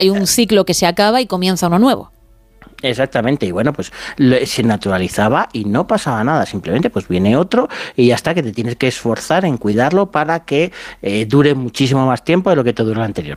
hay un ciclo que se acaba y comienza uno nuevo. Exactamente, y bueno, pues se naturalizaba y no pasaba nada, simplemente pues viene otro y ya está, que te tienes que esforzar en cuidarlo para que dure muchísimo más tiempo de lo que te duró el anterior.